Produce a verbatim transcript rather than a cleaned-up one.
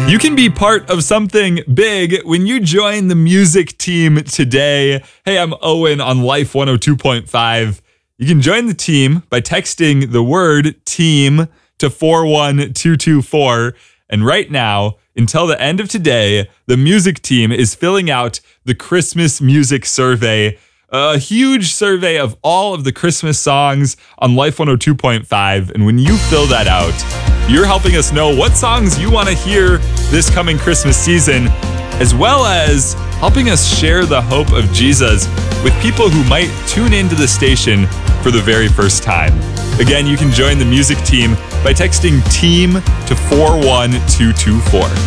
You can be part of something big when you join the music team today. Hey, I'm Owen on Life one oh two point five. You can join the team by texting the word team to four one two two four. And right now, until the end of today, the music team is filling out the Christmas music survey, a huge survey of all of the Christmas songs on Life one oh two point five. And when you fill that out, you're helping us know what songs you want to hear this coming Christmas season, as well as helping us share the hope of Jesus with people who might tune into the station for the very first time. Again, you can join the music team by texting team to four one two two four.